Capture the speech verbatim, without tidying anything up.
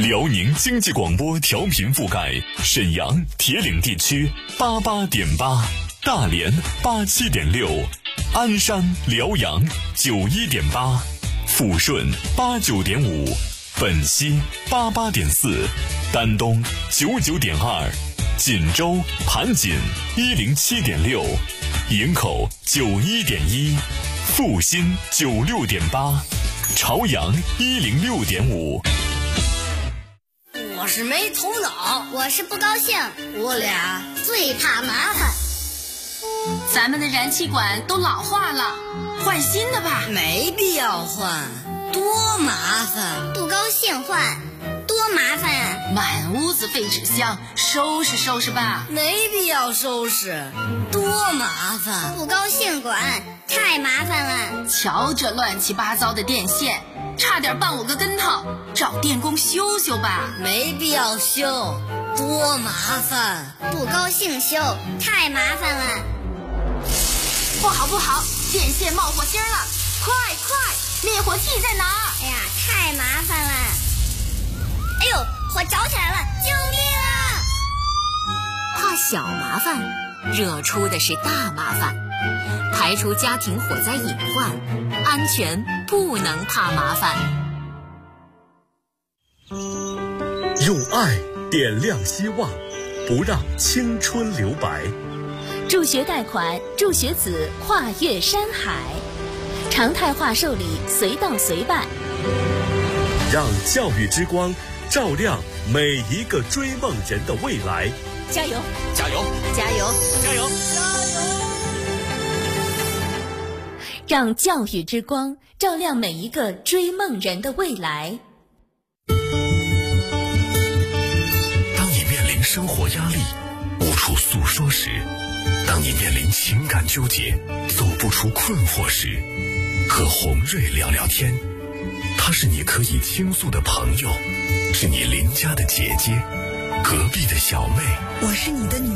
辽宁经济广播调频覆盖沈阳、铁岭地区八八点八，大连八七点六，鞍山、辽阳九一点八，抚顺八九点五，本溪八八点四，丹东九九点二，锦州、盘锦一零七点六，营口九一点一，阜新九六点八，朝阳一零六点五。 我是没头脑， 我是不高兴， 我俩最怕麻烦。 咱们的燃气管都老化了，换新的吧。 没必要换，多麻烦。 不高兴换，多麻烦啊！ 满屋子废纸箱，收拾收拾吧。 没必要收拾，多麻烦。 不高兴管，太麻烦了。 瞧这乱七八糟的电线，差点绊我个跟头，找电工修修吧。 没必要修，多麻烦。 不高兴修，太麻烦了。 不好不好，电线冒火星了，快快，灭火器在哪儿？ 哎呀，太麻烦了。哎呦，火着起来了，救命啊！ 怕小麻烦，惹出的是大麻烦。排除家庭火灾隐患，安全不能怕麻烦。 用爱点亮希望，不让青春留白。 助学贷款，助学子跨越山海，常态化受理，随到随办。 让教育之光照亮每一个追梦人的未来。 加油！ 加油！ 加油！ 加油！ 让教育之光照亮每一个追梦人的未来。 当你面临生活压力，无处诉说时，当你面临情感纠结，走不出困惑时，和洪瑞聊聊天。她是你可以倾诉的朋友，是你邻家的姐姐，隔壁的小妹。 我是你的女